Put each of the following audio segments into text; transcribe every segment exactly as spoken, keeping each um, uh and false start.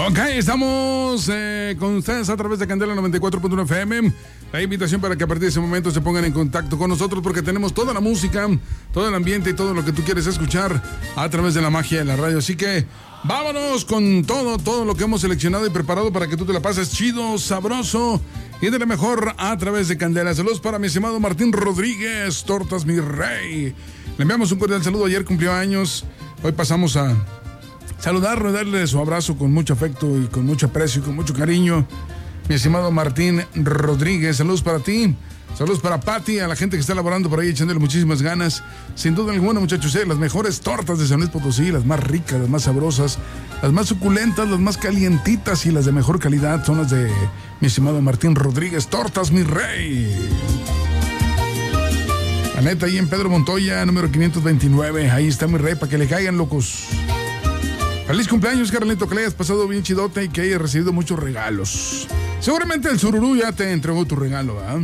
Ok, estamos eh, con ustedes a través de Candela noventa y cuatro punto uno F M. La invitación para que a partir de ese momento se pongan en contacto con nosotros porque tenemos toda la música, todo el ambiente y todo lo que tú quieres escuchar a través de la magia de la radio. Así que vámonos con todo, todo lo que hemos seleccionado y preparado para que tú te la pases chido, sabroso y de lo mejor a través de Candela. Saludos para mi estimado Martín Rodríguez, Tortas Mi Rey. Le enviamos un cordial saludo, ayer cumplió años, hoy pasamos a saludarlo y darle su abrazo con mucho afecto y con mucho aprecio y con mucho cariño. Mi estimado Martín Rodríguez, saludos para ti, saludos para Pati, a la gente que está laborando por ahí echándole muchísimas ganas. Sin duda alguna, muchachos, eh, las mejores tortas de San Luis Potosí, las más ricas, las más sabrosas, las más suculentas, las más calientitas y las de mejor calidad son las de mi estimado Martín Rodríguez, Tortas Mi Rey. La neta, ahí en Pedro Montoya, número quinientos veintinueve, ahí está mi rey, para que le caigan locos. Feliz cumpleaños, Carlito, que le hayas pasado bien chidote y que hayas recibido muchos regalos. Seguramente el Sururú ya te entregó tu regalo, ¿ah?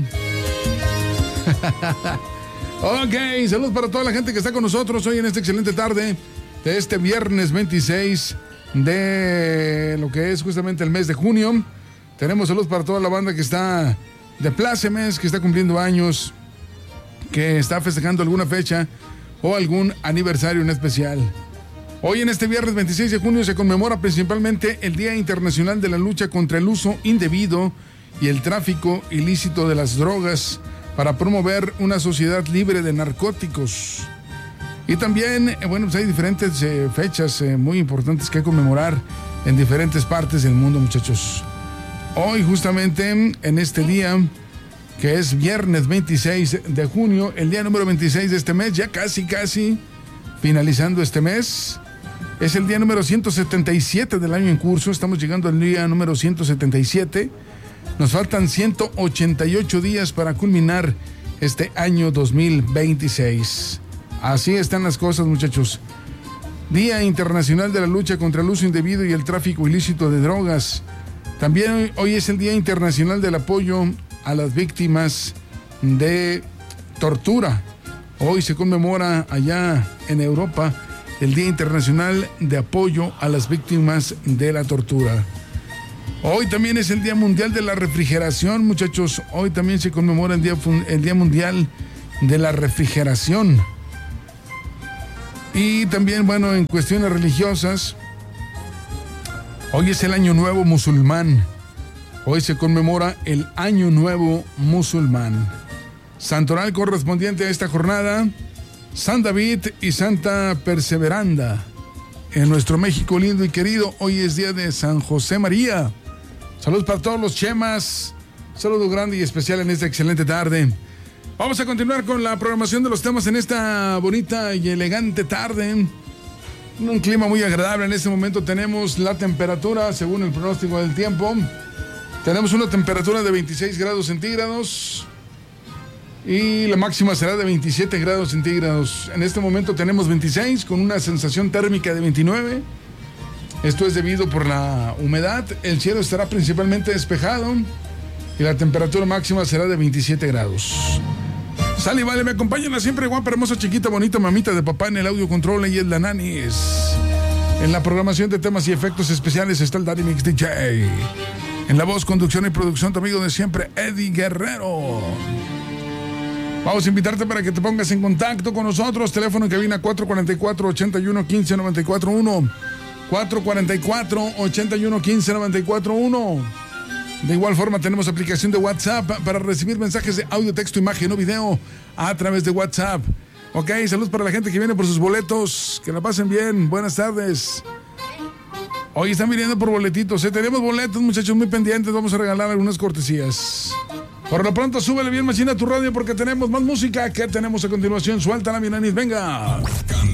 Ok, saludos para toda la gente que está con nosotros hoy en esta excelente tarde de este viernes veintiséis de lo que es justamente el mes de junio. Tenemos saludos para toda la banda que está de plácemes, que está cumpliendo años, que está festejando alguna fecha o algún aniversario en especial. Hoy en este viernes veintiséis de junio se conmemora principalmente el Día Internacional de la Lucha contra el Uso Indebido y el Tráfico Ilícito de las Drogas para promover una sociedad libre de narcóticos. Y también, bueno, pues hay diferentes eh, fechas eh, muy importantes que conmemorar en diferentes partes del mundo, muchachos. Hoy justamente en este día, que es viernes veintiséis de junio, el día número veintiséis de este mes, ya casi, casi finalizando este mes. Es el día número ciento setenta y siete del año en curso. Estamos llegando al día número ciento setenta y siete. Nos faltan ciento ochenta y ocho días para culminar este año dos mil veintiséis. Así están las cosas, muchachos. Día Internacional de la Lucha contra el Uso Indebido y el Tráfico Ilícito de Drogas. También hoy, hoy es el Día Internacional del Apoyo a las Víctimas de Tortura. Hoy se conmemora allá en Europa el Día Internacional de Apoyo a las Víctimas de la Tortura. Hoy también es el Día Mundial de la Refrigeración, muchachos. Hoy también se conmemora el Día, el Día Mundial de la Refrigeración. Y también, bueno, en cuestiones religiosas, hoy es el Año Nuevo Musulmán. Hoy se conmemora el Año Nuevo Musulmán. Santoral correspondiente a esta jornada: San David y Santa Perseveranda. En nuestro México lindo y querido, hoy es día de San José María. Saludos para todos los chemas. Saludo grande y especial en esta excelente tarde. Vamos a continuar con la programación de los temas en esta bonita y elegante tarde. Un clima muy agradable. En este momento tenemos la temperatura, según el pronóstico del tiempo. Tenemos una temperatura de veintiséis grados centígrados. Y la máxima será de veintisiete grados centígrados. En este momento tenemos veintiséis con una sensación térmica de veintinueve. Esto es debido por la humedad. El cielo estará principalmente despejado y la temperatura máxima será de veintisiete grados. Sale y vale, me acompañan la siempre guapa, hermosa, chiquita, bonita mamita de papá en el audio control y el Dananis. En la programación de temas y efectos especiales está el Daddy Mix D J. En la voz, conducción y producción, tu amigo de siempre, Eddie Guerrero. Vamos a invitarte para que te pongas en contacto con nosotros. Teléfono en cabina cuatro cuatro cuatro, ocho uno uno cinco, nueve cuatro uno. cuatro cuatro cuatro, ocho uno uno cinco, nueve cuatro uno. De igual forma tenemos aplicación de WhatsApp para recibir mensajes de audio, texto, imagen o video a través de WhatsApp. Ok, saludos para la gente que viene por sus boletos. Que la pasen bien. Buenas tardes. Hoy están viniendo por boletitos. ¿eh? Tenemos boletos, muchachos, muy pendientes. Vamos a regalar algunas cortesías. Por lo pronto, súbele bien machina a tu radio porque tenemos más música. ¿Qué tenemos a continuación? Suéltala, mi nanis, venga.